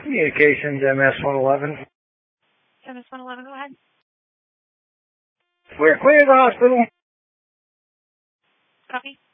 Communications, MS-111. MS-111, go ahead. We're clear to the hospital. Copy.